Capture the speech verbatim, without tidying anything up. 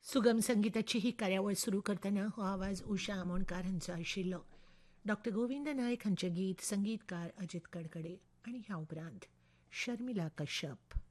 सुगम संगीताची ही कार्यावळ सुरू करतना हो आवाज उषा आमोणकार हांचो आशिल्लो. डॉक्टर गोविंद नायक हांचें गीत, संगीतकार अजित कडकडे आनी ह्या उपरांत शर्मिला कश्यप.